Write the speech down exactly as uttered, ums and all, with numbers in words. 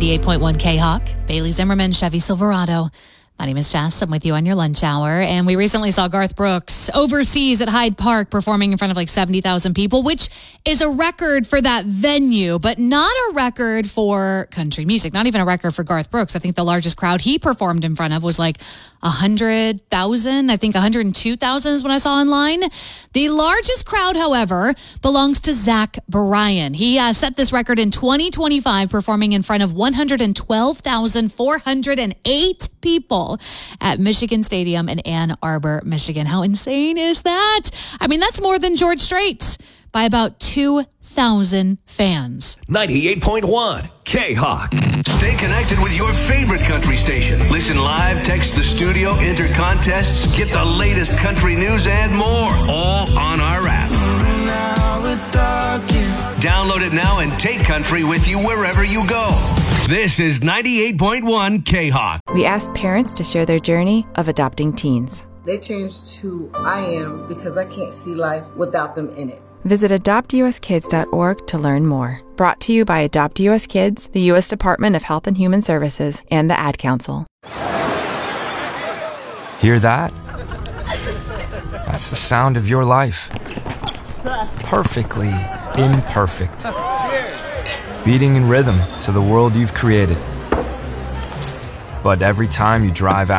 ninety-eight point one K-Hawk, Bailey Zimmerman, Chevy Silverado. My name is Jess. I'm with you on your lunch hour. And we recently saw Garth Brooks overseas at Hyde Park performing in front of like seventy thousand people, which is a record for that venue, but not a record for country music, not even a record for Garth Brooks. I think the largest crowd he performed in front of was like one hundred thousand. I think one hundred two thousand is what I saw online. The largest crowd, however, belongs to Zach Bryan. He uh, set this record in twenty twenty-five, performing in front of one hundred twelve thousand four hundred eight people at Michigan Stadium in Ann Arbor, Michigan. How insane is that? I mean, that's more than George Strait by about two thousand fans. ninety-eight point one K-Hawk. Stay connected with your favorite country station. Listen live, text the studio, enter contests, get the latest country news and more, all on our app. Now it's Download it now and take country with you wherever you go. This is ninety-eight point one K-Hawk. We asked parents to share their journey of adopting teens. They changed who I am because I can't see life without them in it. Visit adopt u s kids dot org to learn more. Brought to you by Adopt U S Kids, the U S Department of Health and Human Services, and the Ad Council. Hear that? That's the sound of your life. Perfectly imperfect. Beating in rhythm to the world you've created. But every time you drive out